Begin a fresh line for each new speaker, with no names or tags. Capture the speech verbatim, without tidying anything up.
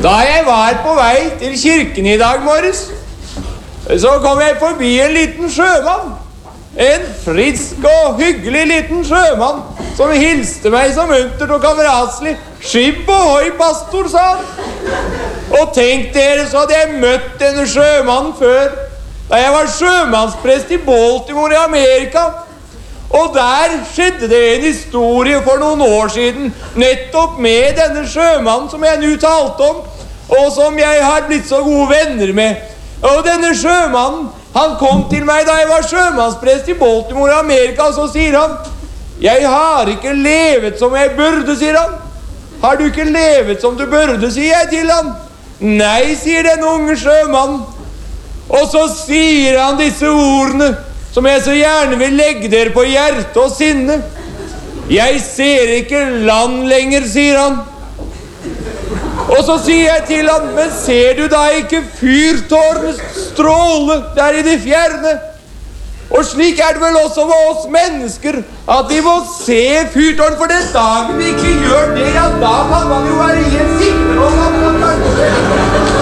Da jeg var på vei til kirken i dag morges, så kom jeg forbi en liten sjømann. En frisk og hyggelig liten sjømann som hilste meg så muntert og kameratslig. Skip ohoi, pastor, sa han. Og tenk dere, så hadde jeg møtt denne sjømannen før, da jeg var sjømannsprest i Baltimore i Amerika. Og der skjedde det en historie for noen år siden, nettopp med denne sjømannen som jeg nå talte om, og som jeg har blitt så gode venner med. Og denne sjømannen, han kom til meg da jeg var sjømannsprest i Baltimore i Amerika, og så sier han, jeg har ikke levet som jeg burde, sier han. Har du ikke levet som du burde, sier jeg til han. Nei, sier den unge sjømannen. Og så sier han disse ordene, som jeg så gjerne vil legge dere på hjerte og sinne. Jeg ser ikke land lenger, sier han. Og så sier jeg til han, men ser du da ikke fyrtårnet stråle der i det fjerne? Og slik er det vel også med oss mennesker, at vi må se fyrtårn, for den dagen vi ikke gjør det, ja, da kan man jo være i en sikkerhet.